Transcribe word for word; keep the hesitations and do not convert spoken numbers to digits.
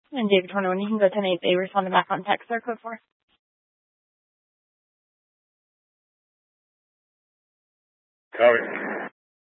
And David Horner, when you can go ten eight, they responded back on text or code four. Copy.